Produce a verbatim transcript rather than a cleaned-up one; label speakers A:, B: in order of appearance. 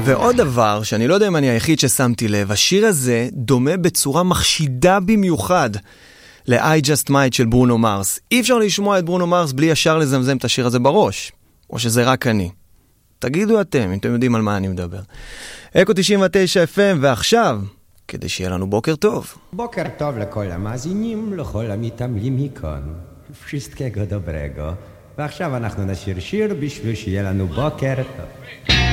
A: ועוד דבר, שאני לא יודע אם אני היחיד ששמתי לב, השיר הזה דומה בצורה מחשידה במיוחד ל-I Just Might של ברונו מרס. אי אפשר לשמוע את ברונו מרס בלי ישר לזמזם את השיר הזה בראש. או שזה רק אני. תגידו אתם, אם אתם יודעים על מה אני מדבר. אקו תשעים ותשע אף אם, ועכשיו, כדי שיהיה לנו בוקר טוב.
B: בוקר טוב לכל המאזינים, לכל המתעמלים מכאן. wszystkiego dobrego. ועכשיו אנחנו נשיר שיר בשביל שיהיה לנו בוקר טוב.